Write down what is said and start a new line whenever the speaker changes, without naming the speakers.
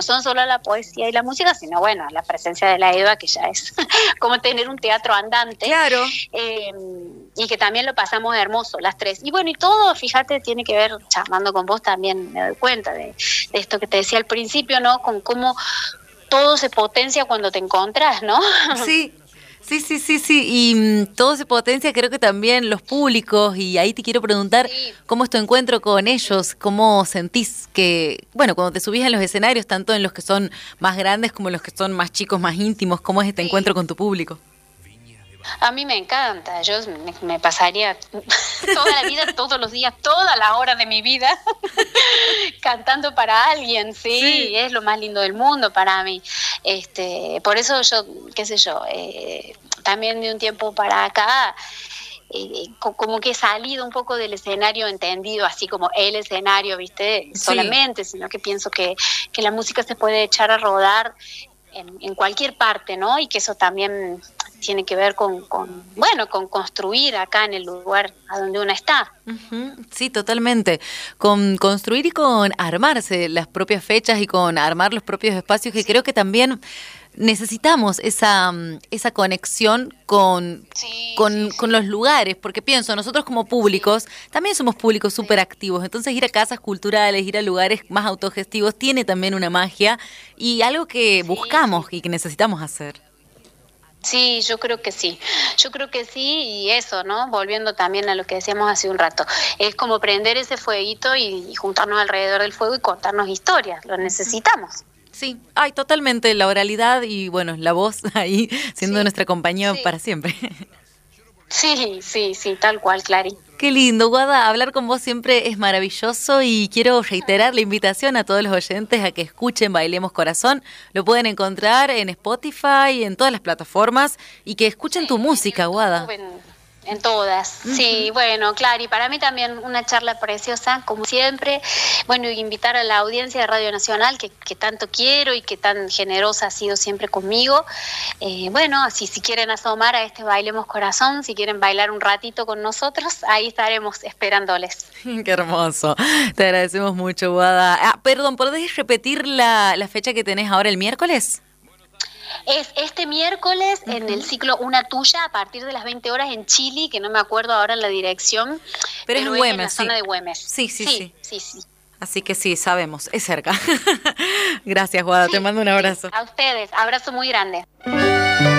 son solo la poesía y la música, sino bueno, la presencia de la Eva, que ya es como tener un teatro andante.
Claro.
Y que también lo pasamos hermoso, las tres. Y bueno, y todo, fíjate, tiene que ver, charlando con vos también me doy cuenta de esto que te decía al principio, ¿no? Con cómo todo se potencia cuando te encontrás, ¿no?
Sí. Y todo se potencia, creo que también los públicos, y ahí te quiero preguntar cómo es tu encuentro con ellos, cómo sentís que, bueno, cuando te subís a los escenarios, tanto en los que son más grandes como en los que son más chicos, más íntimos, cómo es este encuentro con tu público.
A mí me encanta, yo me pasaría toda la vida, todos los días, todas las horas de mi vida cantando para alguien, sí, es lo más lindo del mundo para mí. Por eso yo, qué sé yo, también de un tiempo para acá, como que he salido un poco del escenario entendido así como el escenario, ¿viste? Solamente, sino que pienso que la música se puede echar a rodar en cualquier parte, ¿no? Y que eso también tiene que ver con construir acá en el lugar a donde uno está.
Uh-huh. Sí, totalmente. Con construir y con armarse las propias fechas y con armar los propios espacios, que creo que también necesitamos esa conexión con los lugares, porque pienso, nosotros como públicos, también somos públicos súper activos, entonces ir a casas culturales, ir a lugares más autogestivos, tiene también una magia y algo que buscamos y que necesitamos hacer.
Sí, yo creo que sí, y eso, ¿no? Volviendo también a lo que decíamos hace un rato, es como prender ese fueguito y juntarnos alrededor del fuego y contarnos historias, lo necesitamos.
Sí, ay, totalmente, la oralidad y bueno, la voz ahí siendo nuestra compañía para siempre.
Sí, tal cual, Clary.
Qué lindo, Guada, hablar con vos siempre es maravilloso y quiero reiterar la invitación a todos los oyentes a que escuchen Bailemos Corazón. Lo pueden encontrar en Spotify, en todas las plataformas y que escuchen tu música, Guada.
En todas, sí, bueno, Clary, para mí también una charla preciosa, como siempre, bueno, y invitar a la audiencia de Radio Nacional, que tanto quiero y que tan generosa ha sido siempre conmigo, bueno, así si quieren asomar a este Bailemos Corazón, si quieren bailar un ratito con nosotros, ahí estaremos esperándoles.
Qué hermoso, te agradecemos mucho, Guada. Perdón, ¿podés repetir la fecha que tenés ahora el miércoles?
Es este miércoles en el ciclo Una Tuya a partir de las 20 horas en Chile, que no me acuerdo ahora en la dirección, pero es en Güemes, en la zona de Güemes.
Sí. Así que sí, sabemos, es cerca. Gracias, Guada, te mando un abrazo.
A ustedes, abrazo muy grande.